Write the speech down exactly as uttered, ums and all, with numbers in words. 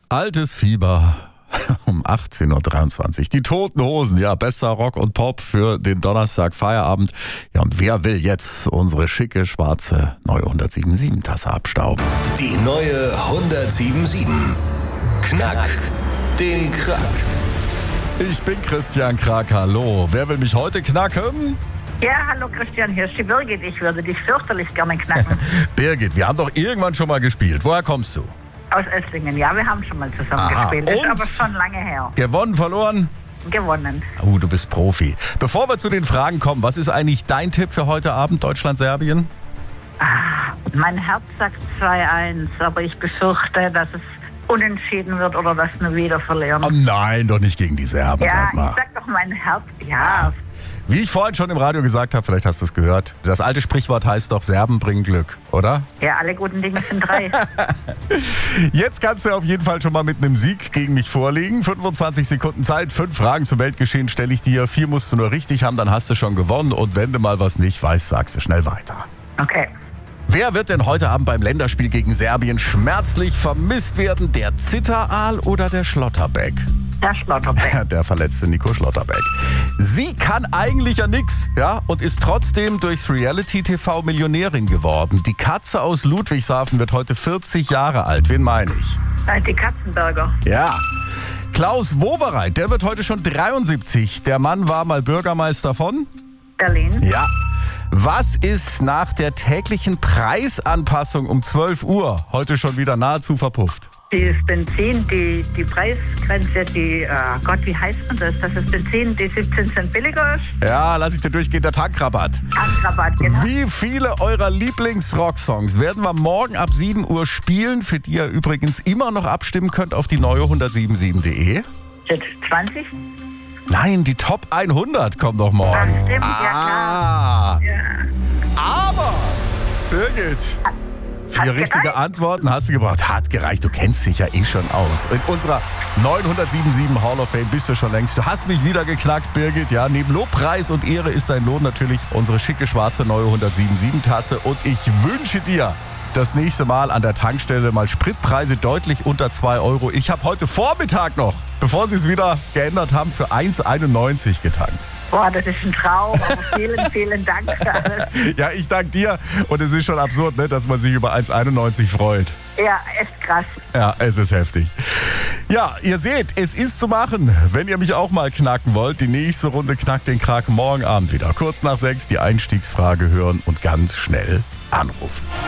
Altes Fieber um achtzehn Uhr dreiundzwanzig. Die Toten Hosen, ja, bester Rock und Pop für den Donnerstag Feierabend. Ja, und wer will jetzt unsere schicke, schwarze neue hundertsiebenundsiebzig Tasse abstauben? Die neue hundertsiebenundsiebzig. Knack den Krack. Ich bin Christian Krack, hallo. Wer will mich heute knacken? Ja, hallo Christian, hier ist die Birgit. Ich würde dich fürchterlich gerne knacken. Birgit, wir haben doch irgendwann schon mal gespielt. Woher kommst du? Aus Esslingen, ja, wir haben schon mal zusammen Aha, gespielt. Ist und? aber schon lange her. Gewonnen, verloren? Gewonnen. Oh, du bist Profi. Bevor wir zu den Fragen kommen, was ist eigentlich dein Tipp für heute Abend, Deutschland-Serbien? Ah, mein Herz sagt zwei eins, aber ich befürchte, dass es unentschieden wird oder dass wir wieder verlieren. Oh nein, doch nicht gegen die Serben, ja, sag mal. ich sag doch mein Herz, ja. Wie ich vorhin schon im Radio gesagt habe, vielleicht hast du es gehört, das alte Sprichwort heißt doch, Serben bringen Glück, oder? Ja, alle guten Dinge sind drei. Jetzt kannst du auf jeden Fall schon mal mit einem Sieg gegen mich vorlegen. fünfundzwanzig Sekunden Zeit, fünf Fragen zum Weltgeschehen stelle ich dir. Vier musst du nur richtig haben, dann hast du schon gewonnen. Und wenn du mal was nicht weißt, sagst du schnell weiter. Okay. Wer wird denn heute Abend beim Länderspiel gegen Serbien schmerzlich vermisst werden? Der Zitteraal oder der Schlotterbeck? Der Schlotterbeck. Der verletzte Nico Schlotterbeck. Sie kann eigentlich ja nix, ja, und ist trotzdem durchs Reality-T V Millionärin geworden. Die Katze aus Ludwigshafen wird heute vierzig Jahre alt. Wen meine ich? Die Katzenberger. Ja. Klaus Wowereit, der wird heute schon dreiundsiebzig. Der Mann war mal Bürgermeister von? Berlin. Ja. Was ist nach der täglichen Preisanpassung um zwölf Uhr heute schon wieder nahezu verpufft? Das Benzin, die, die Preisgrenze, die, äh Gott, wie heißt man das? Dass das Benzin, die siebzehn Cent billiger ist? Ja, lass ich dir durchgehen, der Tankrabatt. Tankrabatt, genau. Wie viele eurer Lieblings-Rocksongs werden wir morgen ab sieben Uhr spielen, für die ihr übrigens immer noch abstimmen könnt auf die neue hundertsiebenundsiebzig punkt de? Jetzt zwanzig? Nein, die Top hundert kommt doch morgen. Ach, stimmt, ja klar. Ja. Aber, Birgit, vier richtige gereicht? Antworten hast du gebracht. Hat gereicht, du kennst dich ja eh schon aus. In unserer neuen hundertsiebenundsiebzig Hall of Fame bist du schon längst. Du hast mich wieder geknackt, Birgit. Ja, neben Lobpreis und Ehre ist dein Lohn natürlich unsere schicke schwarze neue hundertsiebenundsiebzig Tasse. Und ich wünsche dir das nächste Mal an der Tankstelle mal Spritpreise deutlich unter zwei Euro. Ich habe heute Vormittag noch, bevor sie es wieder geändert haben, für eins einundneunzig getankt. Boah, das ist ein Traum, aber vielen, vielen Dank für alles. Ja, ich danke dir. Und es ist schon absurd, ne, dass man sich über eins einundneunzig freut. Ja, echt krass. Ja, es ist heftig. Ja, ihr seht, es ist zu machen. Wenn ihr mich auch mal knacken wollt, die nächste Runde Knack den Krack morgen Abend wieder. Kurz nach sechs die Einstiegsfrage hören und ganz schnell anrufen.